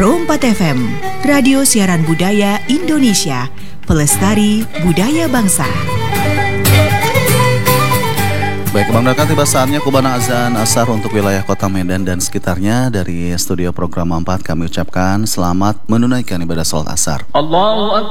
Pro 4 FM, Radio Siaran Budaya Indonesia, pelestari budaya bangsa. Baik, Bang tiba saatnya kubana azan asar untuk wilayah Kota Medan dan sekitarnya. Dari studio program 4 kami ucapkan selamat menunaikan ibadah salat asar. Allahu Akbar.